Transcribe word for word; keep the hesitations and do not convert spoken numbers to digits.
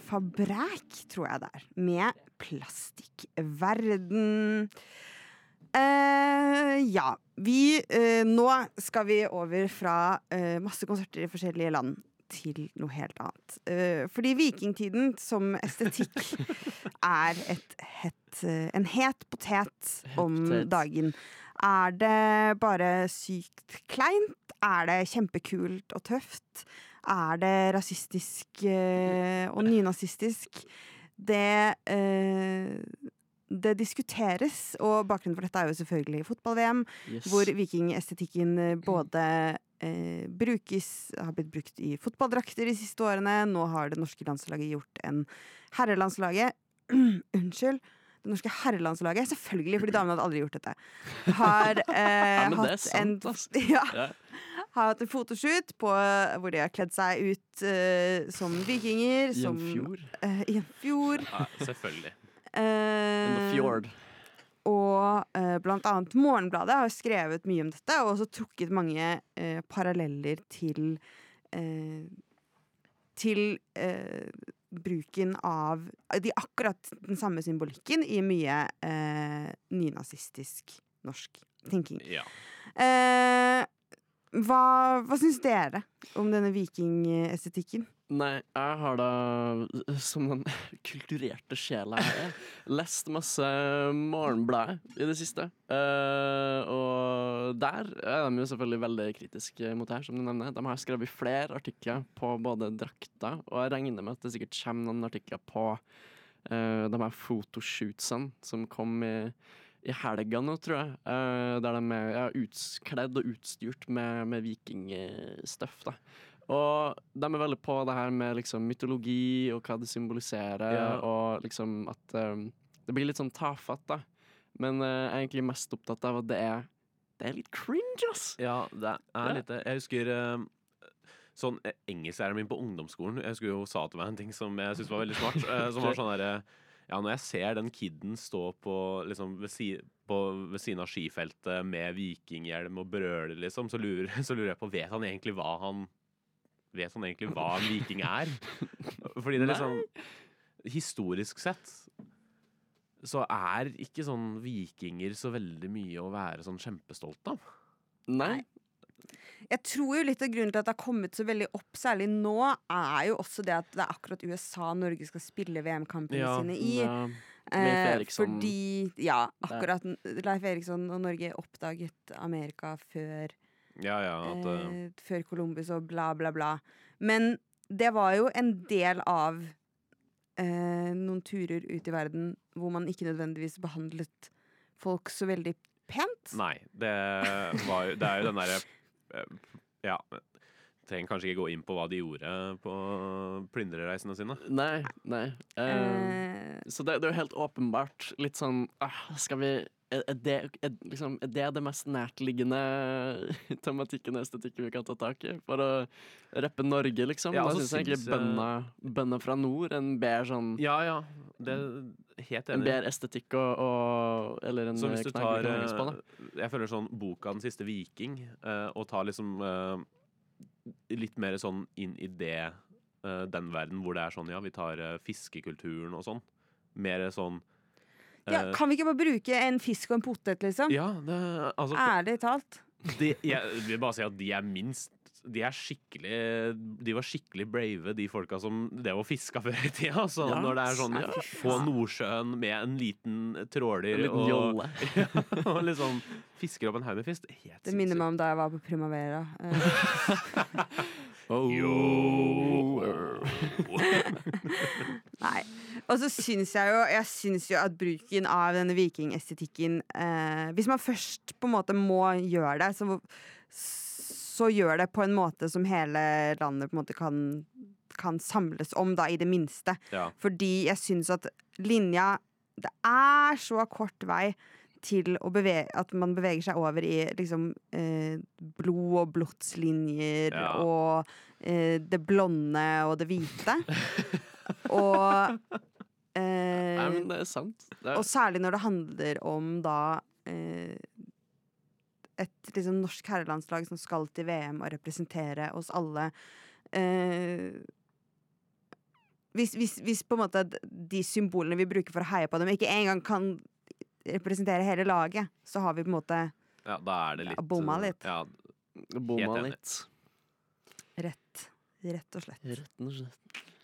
Fabræk, tror jeg det er, med Plastikkverden. Uh, ja, vi, uh, nå skal vi over fra uh, masse konserter i forskjellige land til noe helt annet. Uh, fordi vikingtiden som estetikk er et het, en het potet om dagen. Er det bare sykt kleint? Er det kjempekult og tøft? Er det rasistisk uh, og nynazistisk? Det... Uh, Det diskuteres, og bakgrunnen for dette er jo selvfølgelig fotball-V M, yes. Hvor vikingestetikken både eh, brukes, har blitt brukt i fotballdrakter de siste årene. Nå har det norske landslaget gjort en herrelandslaget. Unnskyld. Det norske herrelandslaget, selvfølgelig, fordi damene hadde aldri gjort dette. Har eh, ja, men det er hatt sant, en, ja, ja. Har hatt en fotoshoot på, hvor de har kledd seg ut eh, som vikinger. I som, en fjord. Eh, I en fjord. Ja, selvfølgelig. In the fjord. Og uh, blant annet Morgenbladet har skrevet mye om dette, og også trukket mange uh, paralleller til uh, til uh, bruken av de akkurat den samme symbolikken i mye uh, nynazistisk norsk tenking. Ja. Uh, hva, hva syns dere om denne vikingestetikken? Nei, jeg har da, som den kulturerte sjela jeg er, lest masse Morgenbladet i det siste. Uh, og der er de jo selvfølgelig veldig kritiske mot det her, som du nevner. De har skrevet flere artikler på både drakter, og jeg regner med at det sikkert kommer noen artikler på uh, de her fotoshootene som kom i, i helga nå, tror jeg. Uh, der de er ja, utkledd og utstyrt med, med vikingstøff, da. Og de er veldig på det her med liksom mytologi og hva det symboliserer, ja. Og liksom at um, det blir litt sånn tafatt, da. Men uh, jeg er egentlig mest opptatt av at det er, det er litt cringe, ass. Ja, det er litt det. Jeg husker uh, sånn engelsklæreren min på ungdomsskolen, jeg husker jo sa til meg en ting som jeg synes var veldig smart, uh, som var sånn der, ja, når jeg ser den kidden stå på, liksom, ved, si, på, ved siden av skifeltet med vikinghjelm og brøler, liksom, så lurer, så lurer jeg på, vet han egentlig hva han vet han egentlig hva en viking er? Fordi det er liksom historisk sett så er ikke sånn vikinger så veldig mye å være sånn kjempestolt av. Nei. Jeg tror jo litt av grunnen til at det har kommet så veldig opp, særlig nå, er jo også det at det er akkurat U S A og Norge skal spille V M-kampene ja, sine i. Ja. Leif Eriksson. Eh, fordi, ja, akkurat Leif Eriksson og Norge oppdaget Amerika før Ja, ja, at, uh... eh, før Columbus og bla bla bla. Men det var jo en del av eh, noen turer ut i verden hvor man ikke nødvendigvis behandlet folk så veldig pent. Nei, det, var jo, det er jo den derre uh, ja, trenger kanskje ikke gå inn på hva de gjorde på plyndrereisene sine. Nei, nei. Uh, uh... Så det, det er jo helt åpenbart litt sånn uh, skal vi Er det, er, liksom, er det det mest nærtliggende tematikken og estetikken vi kan ta tak i? For å rappe Norge, liksom? Ja, da synes jeg egentlig bønner, bønner fra nord en bedre sånn Ja, ja, det er helt enig. En bedre estetikk og, og eller en Så hvis du tar på, jeg føler sånn boka Den siste viking uh, og tar liksom uh, litt mer sånn inn i det uh, den verden hvor det er sånn, ja, vi tar uh, fiskekulturen og sånn. Mer sånn Ja, kan vi ikke bare bruke en fisk og en potet, liksom? Ja, det, altså, ærlig talt. De, jeg vil bare si at de er minst De er skikkelig De var skikkelig brave, de folka som det var fiska før i tida. Så ja, når det er sånn ja, på Nordsjøen med en liten tråler en liten og, ja, og liksom fisker opp en haug med fisk. Det, det minner meg om da jeg var på Primavera. Oh. Nei. Og så syns jeg jo Jeg syns jo at bruken av denne vikingestetikken eh, hvis man først på en måte må gjøre det, så, så gjør det på en måte som hele landet på en måte kan, kan samles om, da, i det minste. Ja. Fordi jeg syns at linja Det er så kort vei til å bevege, at man beveger seg over i liksom eh, blod- og blodslinjer ja. Og eh, det blonde og det hvite. og eh, Nei, men det er sant. Det er... Og særlig når det handler om da eh, et liksom norsk herrelandslag som skal til V M og representere oss alle. Eh, hvis, hvis, hvis på en måte de symbolene vi bruker for å heie på dem, ikke engang kan representere hele laget, så har vi på en måte Ja, da er det litt Ja, bomma eh, litt. Ja, Bomma enig. litt. rett. Rett og slett. Rett og slett.